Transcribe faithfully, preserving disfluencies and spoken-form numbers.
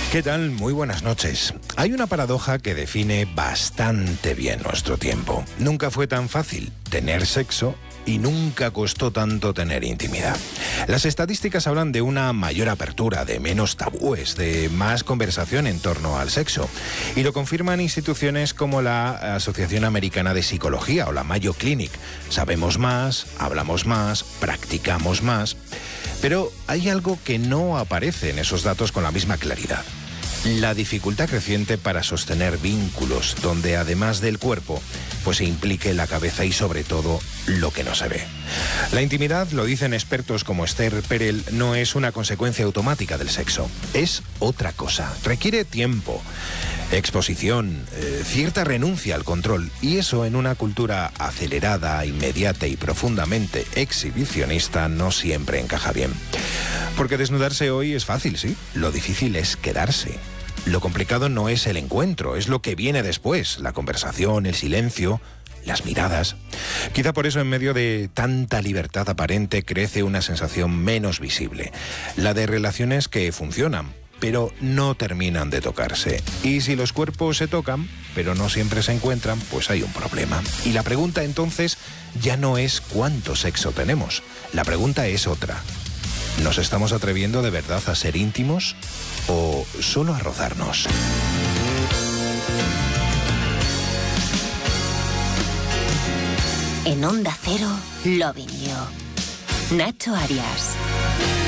¿Qué tal? Muy buenas noches. Hay una paradoja que define bastante bien nuestro tiempo. Nunca fue tan fácil tener sexo y nunca costó tanto tener intimidad. Las estadísticas hablan de una mayor apertura, de menos tabúes, de más conversación en torno al sexo. Y lo confirman instituciones como la Asociación Americana de Psicología o la Mayo Clinic. Sabemos más, hablamos más, practicamos más. Pero hay algo que no aparece en esos datos con la misma claridad. La dificultad creciente para sostener vínculos donde además del cuerpo pues se implique la cabeza y sobre todo lo que no se ve. La intimidad, lo dicen expertos como Esther Perel, no es una consecuencia automática del sexo, es otra cosa, requiere tiempo, exposición, eh, cierta renuncia al control, y eso en una cultura acelerada, inmediata y profundamente exhibicionista no siempre encaja bien. Porque desnudarse hoy es fácil, sí, lo difícil es quedarse. Lo complicado no es el encuentro, es lo que viene después, la conversación, el silencio, las miradas. Quizá por eso en medio de tanta libertad aparente crece una sensación menos visible, la de relaciones que funcionan, pero no terminan de tocarse. Y si los cuerpos se tocan, pero no siempre se encuentran, pues hay un problema. Y la pregunta entonces ya no es cuánto sexo tenemos, la pregunta es otra. ¿Nos estamos atreviendo de verdad a ser íntimos o solo a rozarnos? En Onda Cero, Loving You. Nacho Arias.